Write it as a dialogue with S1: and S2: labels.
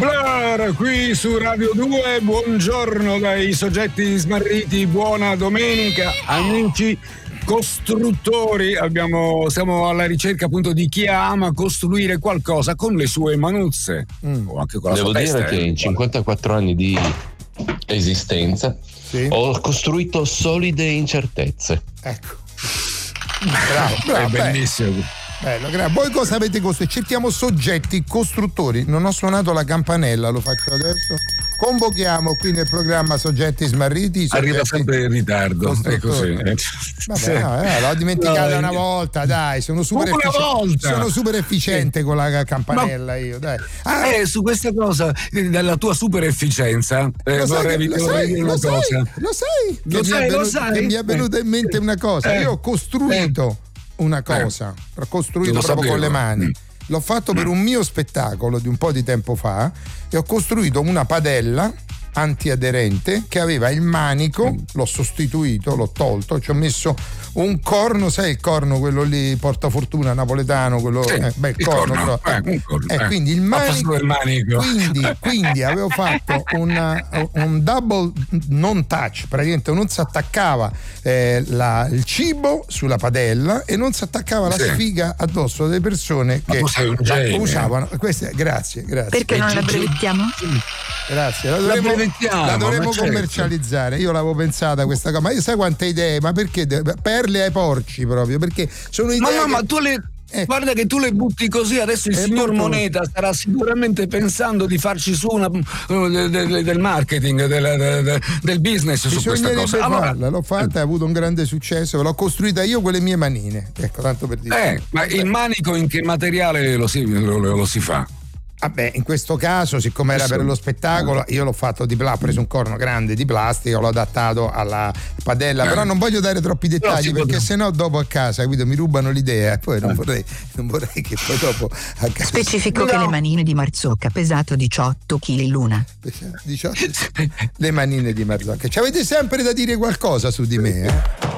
S1: Blur qui su Radio 2, buongiorno dai soggetti smarriti, buona domenica amici costruttori. Siamo alla ricerca appunto di chi ama costruire qualcosa con le sue manuzze o anche con la
S2: Devo
S1: sua
S2: dire
S1: testa,
S2: che in 54 anni di esistenza ho costruito solide incertezze.
S3: Ecco, bravo,
S1: è bellissimo.
S3: Bello, voi cosa avete costruito? Cerchiamo soggetti costruttori. Non ho suonato la campanella, lo faccio adesso. Convochiamo qui nel programma soggetti smarriti.
S1: Arriva sempre in ritardo, è così.
S3: Vabbè, l'ho dimenticata una volta, dai, sono super efficiente con la campanella io, dai.
S1: Su questa cosa della tua super efficienza vorrei dire una cosa.
S3: Lo sai che mi è venuta in mente una cosa. Io ho costruito una cosa, l'ho costruito proprio con le mani. L'ho fatto per un mio spettacolo di un po' di tempo fa e ho costruito una padella antiaderente che aveva il manico, l'ho sostituito, l'ho tolto, ci ho messo un corno, sai il corno quello lì portafortuna napoletano, quello il corno, quindi il manico, quindi avevo fatto un double non touch, praticamente non si attaccava il cibo sulla padella e non si attaccava la sfiga addosso delle persone che la usavano. Grazie.
S4: Perché non la brevettiamo?
S3: Grazie, la dovremmo commercializzare. Io l'avevo pensata questa cosa, ma io sai quante idee, ma perché perle ai porci proprio, perché sono idee
S1: ma tu le guarda che tu le butti così, adesso il signor Moneta starà sicuramente pensando di farci su del marketing, del business su questa cosa.
S3: Allora, l'ho fatta, ha avuto un grande successo, l'ho costruita io con le mie manine, ecco, tanto per dire.
S1: Ma il manico in che materiale lo si fa?
S3: Vabbè, in questo caso, siccome era per lo spettacolo, io l'ho fatto ho preso un corno grande di plastica, l'ho adattato alla padella, però non voglio dare troppi dettagli perché sennò dopo a casa, capito, mi rubano l'idea e poi non vorrei che poi dopo a casa.
S4: Specifico che le manine di Marzocca, pesato 18 kg l'una.
S3: 18? Le manine di Marzocca. Ci avete sempre da dire qualcosa su di me,